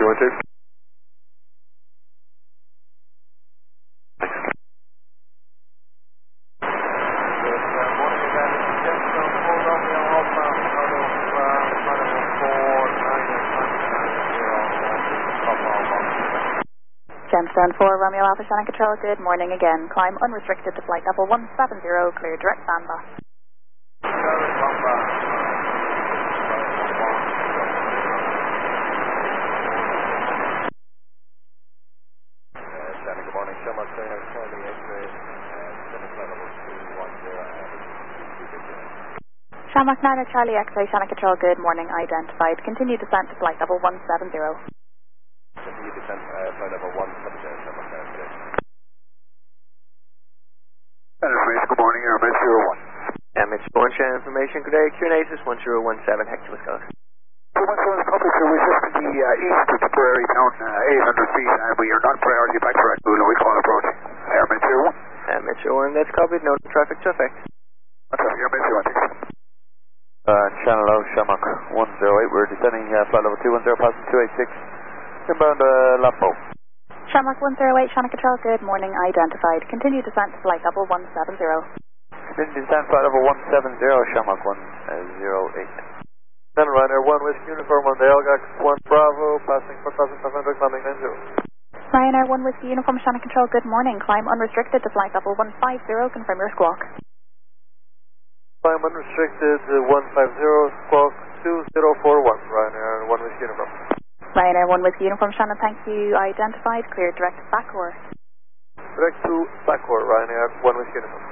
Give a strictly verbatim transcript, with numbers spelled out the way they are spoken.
one two. Gemstone four, Romeo Alpha Shannon Control, good morning again. Climb unrestricted to flight level one seven zero, clear direct standby. Shannon, good morning. Shamrock Trainer, Charlie X-ray, flight level two one zero. Shamrock nine, Charlie X-ray, Shannon Control, good morning, identified. Continue descent to flight level one seven zero. Continue descent, uh, flight level one seven zero, Shamrock nine, okay. Good morning, Air Mitch zero one. M H one, Shannon information, good day, Q N A S one zero one seven, Hector Wisconsin. two one seven, copy, sir, we're just to the uh, east of Tipperary town, uh, eight hundred feet, and we are not priority back for Rathbula, we call approach. Air Mitch zero one. M H one, that's copied, no traffic to effect. What's up, Air Mitch zero one, thanks. Uh, Channel O, Shamrock one zero eight, we're descending uh, flight level two one zero, passing two eight six, inbound uh, Lampo. Shamrock one zero eight, Shannon Control, good morning, identified. Continue descent to flight level one seven zero. Continue descent flight level one seven zero, Shamrock one zero eight. Then Ryanair one with uniform on the Elgax one Bravo, passing four thousand five hundred, climbing nine zero. Ryanair one with uniform Shannon Control, good morning. Climb unrestricted to flight level one five zero, confirm your squawk. Climb unrestricted, uh, one five zero, squawk two zero four one, Ryanair one with uniform. Ryanair one with uniform Shannon, thank you, identified, clear direct Bacor. Direct to Bacor, Ryanair one with uniform.